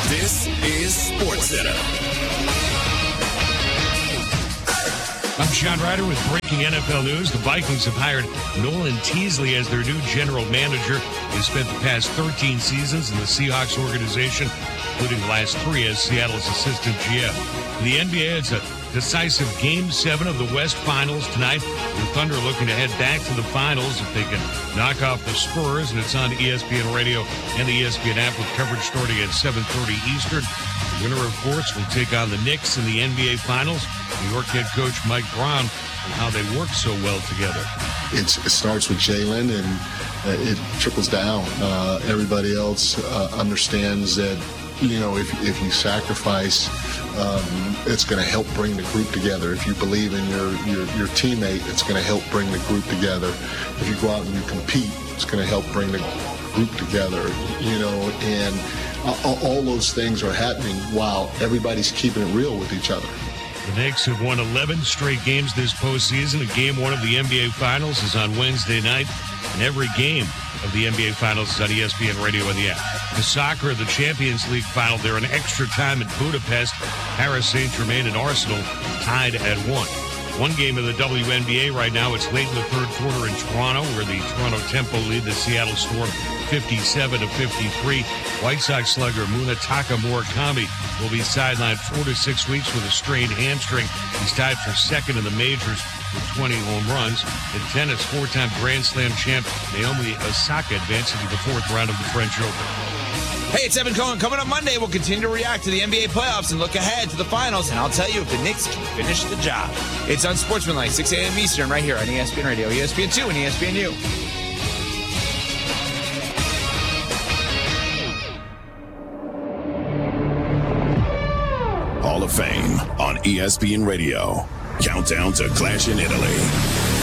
This is SportsCenter. I'm Sean Ryder with breaking NFL news. The Vikings have hired Nolan Teasley as their new general manager. He spent the past 13 seasons in the Seahawks organization, including the last 3 as Seattle's assistant GM. In the NBA, it's a decisive Game 7 of the West Finals tonight. The Thunder looking to head back to the finals if they can knock off the Spurs, and it's on ESPN Radio and the ESPN app with coverage starting at 7:30 Eastern. The winner, of course, will take on the Knicks in the NBA Finals. New York head coach Mike Brown and how they work so well together. It starts with Jalen, and it trickles down. Everybody else understands that, you know, if you sacrifice, it's going to help bring the group together. If you believe in your teammate, it's going to help bring the group together. If you go out and you compete, it's going to help bring the group together, you know, and all those things are happening while everybody's keeping it real with each other. The Knicks have won 11 straight games this postseason. Game 1 of the NBA Finals is on Wednesday night, and every game of the NBA Finals is on ESPN Radio and the app. The soccer, the Champions League final, they're in extra time in Budapest. Paris Saint-Germain and Arsenal tied at 1. One game of the WNBA right now. It's late in the third quarter in Toronto, where the Toronto Tempo lead the Seattle Storm 57-53. White Sox slugger Munetaka Murakami will be sidelined 4 to 6 weeks with a strained hamstring. He's tied for second in the majors with 20 home runs. In tennis, 4-time Grand Slam champ Naomi Osaka advancing to the 4th round of the French Open. Hey, it's Evan Cohen. Coming up Monday, we'll continue to react to the NBA playoffs and look ahead to the finals, and I'll tell you if the Knicks can finish the job. It's Unsportsmanlike, 6 a.m. Eastern, right here on ESPN Radio, ESPN2, and ESPNU. Hall of Fame on ESPN Radio. Countdown to Clash in Italy.